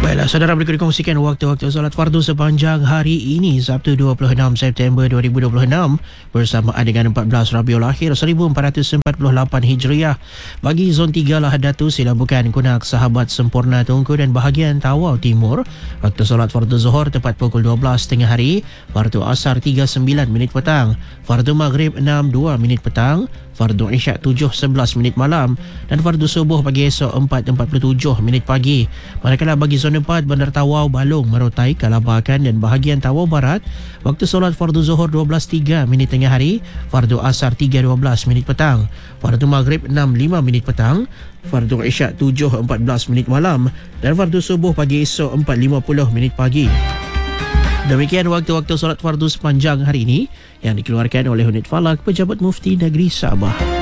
Baiklah, saudara, berikut dikongsikan waktu-waktu solat fardu sepanjang hari ini, Sabtu 26 September 2026 bersamaan dengan 14 Rabiul Akhir 1448 Hijriah. Bagi zon 3 Lahad Datu, Silabukan, Kunak, Sahabat, Sempurna, Tungku dan bahagian Tawau Timur, waktu solat fardu Zuhur tepat pukul 12 tengah hari, fardu Asar 3.9 minit petang, fardu Maghrib 6.2 minit petang, fardu Isyak 7.11 minit malam dan fardu Subuh pagi esok 4.47 minit pagi. Manakala bagi zon 4 Bandar Tawau, Balong, Merotai, Kalabakan dan bahagian Tawau Barat, waktu solat fardu Zuhur 12.3 minit tengah hari, fardu Asar 3.12 minit petang, fardu Maghrib 6.5 minit petang, fardu Isyak 7.14 minit malam dan fardu Subuh pagi esok 4.50 minit pagi. Demikian waktu-waktu solat fardu sepanjang hari ini yang dikeluarkan oleh Unit Falak Pejabat Mufti Negeri Sabah.